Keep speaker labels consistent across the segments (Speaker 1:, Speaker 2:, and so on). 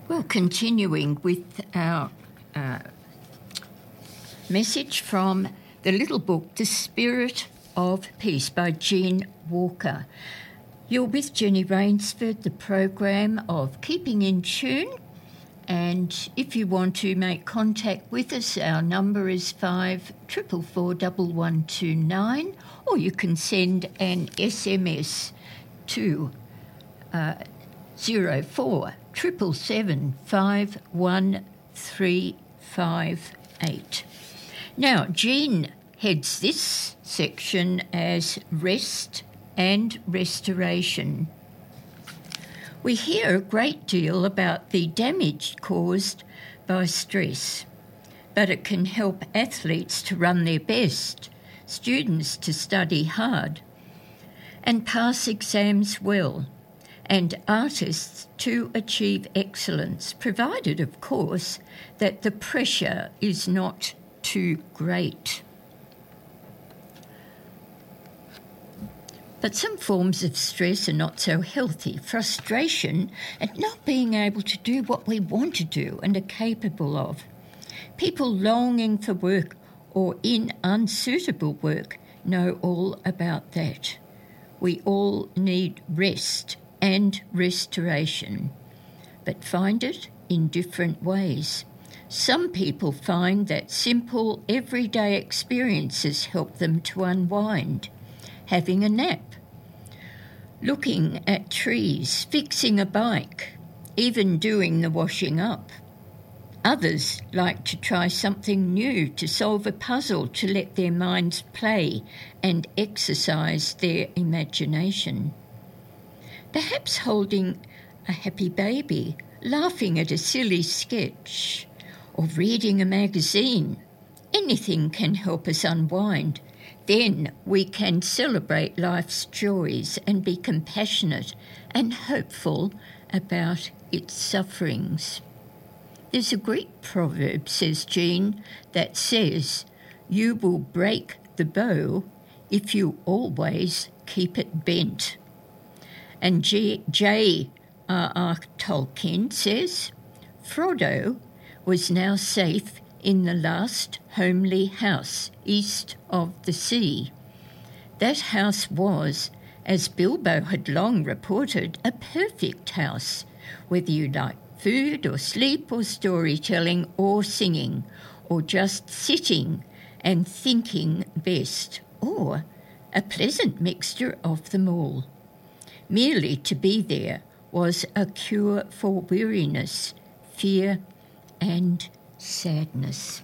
Speaker 1: Well, continuing with our message from the little book, The Spirit of Peace by Jean Walker. You're with Jenny Rainsford, the program of Keeping in Tune. And if you want to make contact with us, our number is 54441129, or you can send an SMS to 0477751358. Now, Jean heads this section as Rest and Restoration. We hear a great deal about the damage caused by stress, but it can help athletes to run their best, students to study hard and pass exams well, and artists to achieve excellence, provided, of course, that the pressure is not too great. But some forms of stress are not so healthy. Frustration at not being able to do what we want to do and are capable of. People longing for work or in unsuitable work know all about that. We all need rest and restoration, but find it in different ways. Some people find that simple, everyday experiences help them to unwind. Having a nap, looking at trees, fixing a bike, even doing the washing up. Others like to try something new, to solve a puzzle, to let their minds play and exercise their imagination. Perhaps holding a happy baby, laughing at a silly sketch, or reading a magazine. Anything can help us unwind. Then we can celebrate life's joys and be compassionate and hopeful about its sufferings. There's a Greek proverb, says Jean, that says, "You will break the bow if you always keep it bent." And J.R.R. Tolkien says, "Frodo was now safe in the last homely house east of the sea. That house was, as Bilbo had long reported, a perfect house, whether you like food or sleep or storytelling or singing, or just sitting and thinking best, or a pleasant mixture of them all. Merely to be there was a cure for weariness, fear and sadness."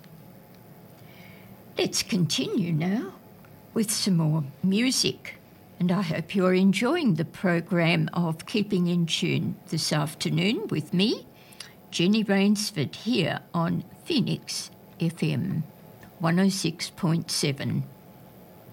Speaker 1: Let's continue now with some more music, and I hope you're enjoying the program of Keeping in Tune this afternoon with me, Jenny Rainsford, here on Phoenix FM 106.7.